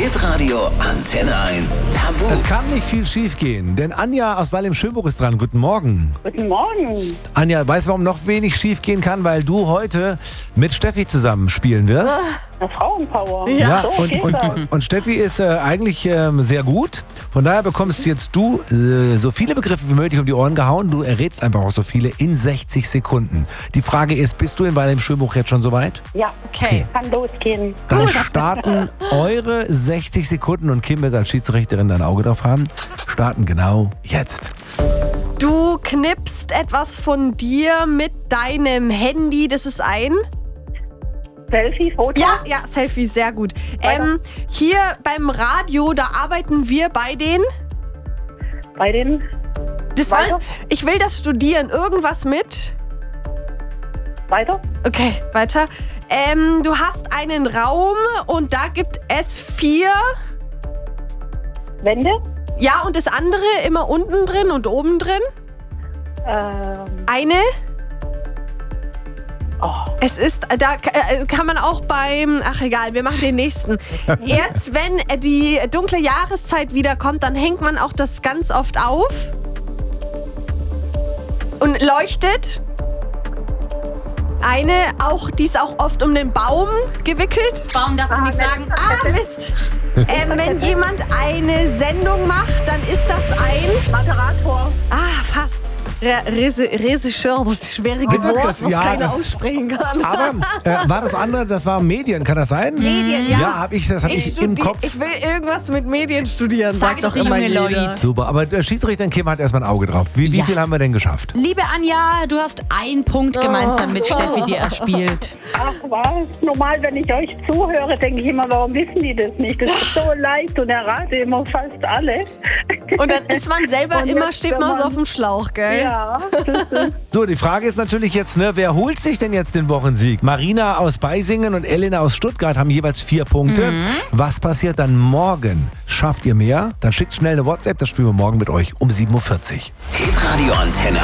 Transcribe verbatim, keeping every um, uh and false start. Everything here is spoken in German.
Hitradio Antenne eins Tabu. Es kann nicht viel schief gehen, denn Anja aus Weil im Schönbuch ist dran. Guten Morgen. Guten Morgen. Anja, weißt du, warum noch wenig schief gehen kann? Weil du heute mit Steffi zusammen spielen wirst. Eine Frauenpower. Ja, so und, geht's und, auch. und Steffi ist äh, eigentlich ähm, sehr gut. Von daher bekommst jetzt du äh, so viele Begriffe wie möglich um die Ohren gehauen. Du errätst einfach auch so viele in sechzig Sekunden. Die Frage ist, bist du in Weil im Schönbuch jetzt schon soweit? Ja, Okay. kann losgehen. Dann starten eure sechzig Sekunden und Kim wird als Schiedsrichterin dein Auge drauf haben. Starten genau jetzt. Du knippst etwas von dir mit deinem Handy. Das ist ein... Selfie, Foto. Ja, ja, Selfie, sehr gut. Ähm, hier beim Radio, da arbeiten wir bei den... Bei den Das Weiter? wollen, ich will das studieren. Irgendwas mit... weiter. Okay, weiter. Ähm, du hast einen Raum und da gibt es vier... Wände. Ja, und das andere immer unten drin und oben drin. Ähm, Eine... oh, Es ist, da äh, kann man auch beim, ach egal, wir machen den nächsten. Jetzt, wenn die dunkle Jahreszeit wiederkommt, dann hängt man auch das ganz oft auf und leuchtet. Eine, auch, die ist auch oft um den Baum gewickelt. Baum darfst du nicht sagen. Ah, Mist. Ähm, wenn jemand eine Sendung macht, dann ist das ein, Moderator. ah, fast. Re Rese Regisseur, das schwierige Gibt es Wort, das? was Ja, keiner das- aussprechen kann. Aber äh, war das andere, das war Medien, kann das sein? Medien, ja. Ja, hab ich, das habe ich, Ich, im studi- Kopf. ich will irgendwas mit Medien studieren, Sag sagt doch die immer junge jeder. Leute. Super, aber der Schiedsrichter Kim hat erstmal ein Auge drauf. Wie, wie Ja. viel haben wir denn geschafft? Liebe Anja, du hast einen Punkt gemeinsam mit Steffi dir erspielt. Ach was, normal, wenn ich euch zuhöre, denke ich immer, warum wissen die das nicht? Das ist so leicht und errate immer fast alle. Und dann ist man selber Und immer, jetzt, steht wenn man so man- auf dem Schlauch, gell? Ja, So, die Frage ist natürlich jetzt, ne, wer holt sich denn jetzt den Wochensieg? Marina aus Beisingen und Elena aus Stuttgart haben jeweils vier Punkte. Was passiert dann morgen? Schafft ihr mehr? Dann schickt schnell eine WhatsApp, das spielen wir morgen mit euch um sieben Uhr vierzig. Hitradio Antenne